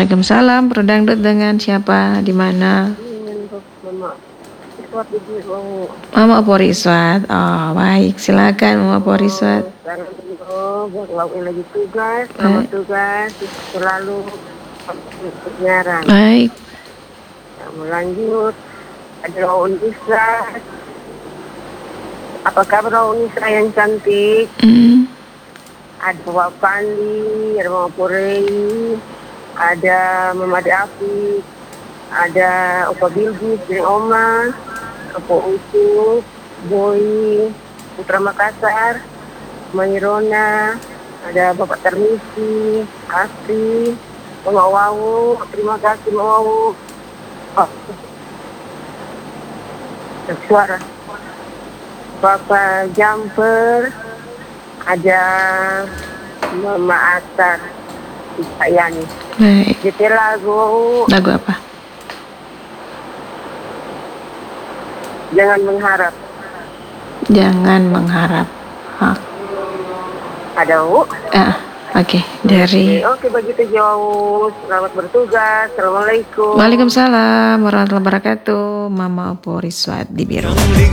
Waalaikumsalam. Berdangdut dengan siapa? Di mana? Mama Iswat di Biru. Mama Poriswat. Oh, baik. Silakan Mama Poriswat. Sekarang dulu buat ngelakuin lagi tugas. Selamat tugas. Selalu penyiaran. Baik. Melanjut. Ada Raun Isra. Apa kabar Raun Isra yang cantik? Ada Wak Pandi, ada Mama Porei, ada Mama Afi, ada Opa Bilgis, dengan Oma, Opa Ucu, Boy, Putra Makassar, Mairona, ada Bapak Termisi, Asri, Mama Wawu, terima kasih Mama Wawu. Oh. Suara. Bapak Jumper, ada Mama Atar, Sayani. Baik. Jadi lagu apa? Jangan Mengharap. Jangan mengharap. Ada U. Oke. Dari. Oke, begitu jauh. Selamat bertugas. Assalamualaikum. Waalaikumsalam warahmatullahi wabarakatuh. Mama Poriswat di Biru.